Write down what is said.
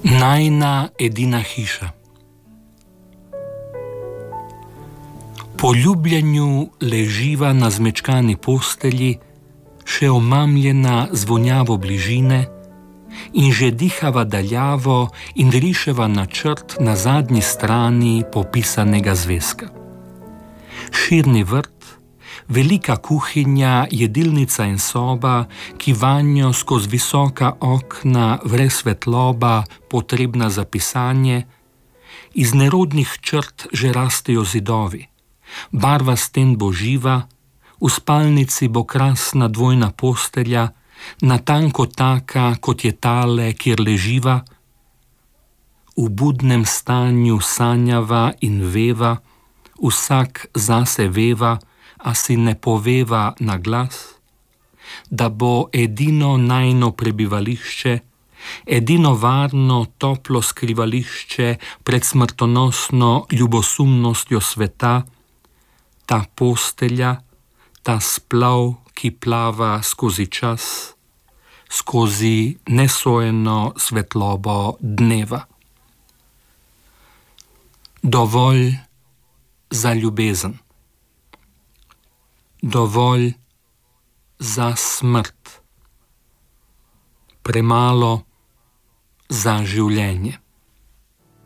Najina edina hiša. Po ljubljenju leživa na zmečkani postelji, še omamljena z vonjavo bližine, in že dihava daljavo in riševa načrt na zadnji strani popisanega zvezka. Širni vrt, velika kuhinja, jedilnica in soba, ki vanjo skozi visoka okna vre svetloba, potrebna za pisanje, iz nerodnih črt že rastejo zidovi, barva sten bo živa, v spalnici bo krasna dvojna postelja, natanko taka, kot je tale, kjer leživa, v budnem stanju sanjava in veva, vsak zase veva, a si ne poveva na glas, da bo edino najino prebivališče, edino varno, toplo skrivališče pred smrtonosno ljubosumnostjo sveta, ta postelja, ta splav, ki plava skozi čas, skozi nesojeno svetlobo dneva. Dovolj za ljubezen. Dovolj za smrt, premalo za življenje.